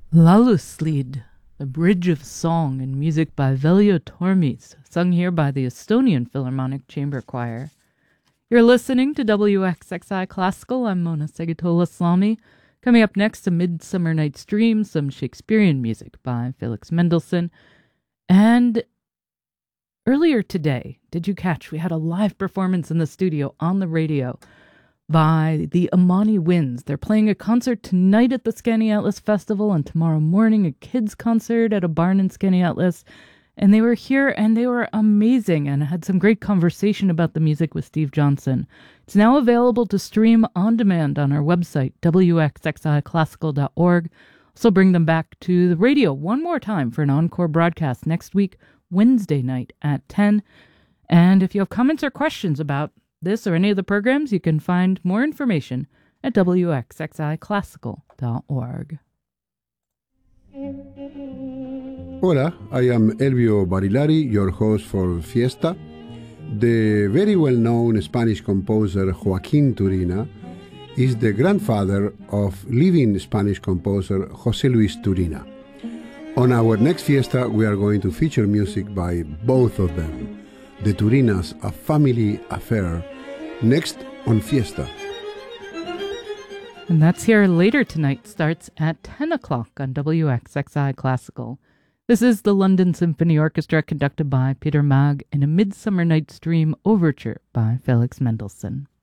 Laluslied, the Bridge of Song, and music by Veljo Tormis, sung here by the Estonian Philharmonic Chamber Choir. You're listening to WXXI Classical. I'm Mona Segatola-Slamy. Coming up next, A Midsummer Night's Dream, some Shakespearean music by Felix Mendelssohn. And earlier today, did you catch, we had a live performance in the studio on the radio by the Amani Winds. They're playing a concert tonight at the Skaneateles Festival and tomorrow morning a kids' concert at a barn in Skaneateles. And they were here and they were amazing and had some great conversation about the music with Steve Johnson. It's now available to stream on demand on our website, wxxiclassical.org. Also bring them back to the radio one more time for an encore broadcast next week, Wednesday night at 10. And if you have comments or questions about this or any of the programs, you can find more information at wxxiclassical.org. Hola, I am Elvio Barilari, your host for Fiesta. The very well-known Spanish composer Joaquín Turina is the grandfather of living Spanish composer José Luis Turina. On our next Fiesta, we are going to feature music by both of them. The Turinas, A Family Affair, next on Fiesta. And that's here later tonight, starts at 10 o'clock on WXXI Classical. This is the London Symphony Orchestra conducted by Peter Maag in A Midsummer Night's Dream Overture by Felix Mendelssohn.